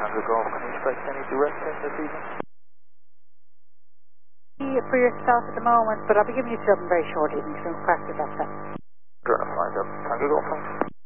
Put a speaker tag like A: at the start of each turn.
A: Tango Golf, can you expect any direct in this evening?
B: For yourself at the moment, but I'll be giving you something very shortly. You can practice that.
A: Sure, I'll find out. Tango Golf, thanks.